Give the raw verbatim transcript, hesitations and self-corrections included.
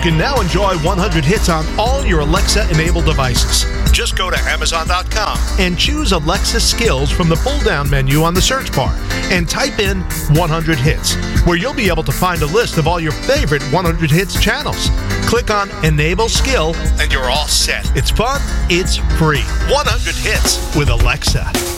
can now enjoy one hundred hits on all your Alexa-enabled devices. Just go to Amazon dot com and choose Alexa Skills from the pull-down menu on the search bar and type in one hundred hits, where you'll be able to find a list of all your favorite one hundred hits channels. Click on Enable Skill and you're all set. It's fun, it's free. one hundred hits with Alexa.